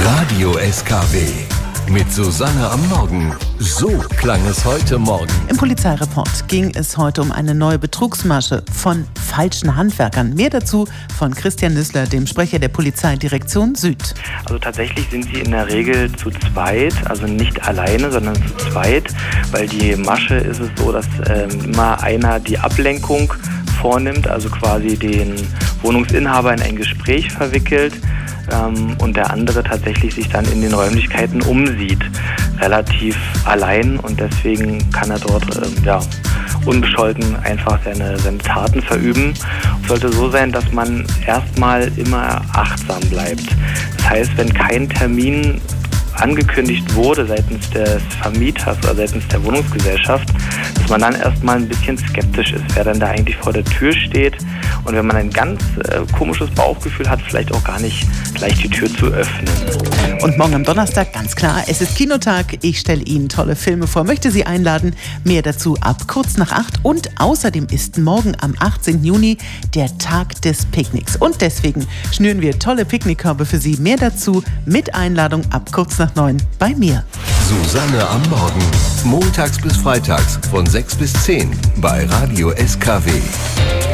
Radio SKW mit Susanne am Morgen. So klang es heute Morgen. Im Polizeireport ging es heute um eine neue Betrugsmasche von falschen Handwerkern. Mehr dazu von Christian Nüssler, dem Sprecher der Polizeidirektion Süd. Also tatsächlich sind sie in der Regel zu zweit, also nicht alleine, sondern zu zweit, weil die Masche ist es so, dass immer einer die Ablenkung vornimmt, also quasi den Wohnungsinhaber in ein Gespräch verwickelt und der andere tatsächlich sich dann in den Räumlichkeiten umsieht, relativ allein, und deswegen kann er dort unbescholten einfach seine Taten verüben. Es sollte so sein, dass man erstmal immer achtsam bleibt. Das heißt, wenn kein Termin angekündigt wurde seitens des Vermieters oder seitens der Wohnungsgesellschaft, dass man dann erstmal ein bisschen skeptisch ist, wer dann da eigentlich vor der Tür steht, und wenn man ein ganz komisches Bauchgefühl hat, vielleicht auch gar nicht gleich die Tür zu öffnen. Und morgen am Donnerstag, ganz klar, es ist Kinotag. Ich stelle Ihnen tolle Filme vor, möchte Sie einladen. Mehr dazu ab kurz nach 8. Und außerdem ist morgen am 18. Juni der Tag des Picknicks. Und deswegen schnüren wir tolle Picknickkörbe für Sie. Mehr dazu mit Einladung ab kurz nach 9 bei mir. Susanne am Morgen. Montags bis freitags von 6 bis 10 bei Radio SKW.